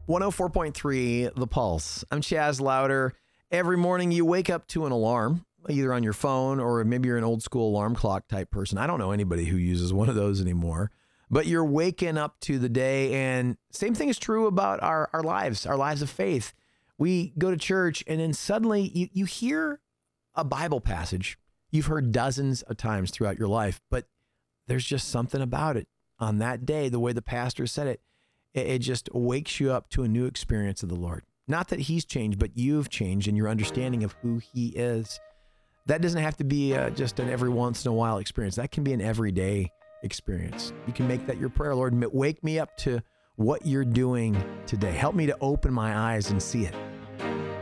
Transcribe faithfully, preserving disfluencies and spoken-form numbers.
one oh four point three The Pulse. I'm Chaz Louder. Every morning you wake up to an alarm, either on your phone or maybe you're an old school alarm clock type person. I don't know anybody who uses one of those anymore, but you're waking up to the day. And same thing is true about our, our lives, our lives of faith. We go to church and then suddenly you, you hear a Bible passage you've heard dozens of times throughout your life, but there's just something about it on that day, the way the pastor said it, it, it just wakes you up to a new experience of the Lord. Not that he's changed, but you've changed in your understanding of who he is. That doesn't have to be uh, just an every once in a while experience. That can be an everyday experience. You can make that your prayer. Lord, wake me up to what you're doing today. Help me to open my eyes and see it.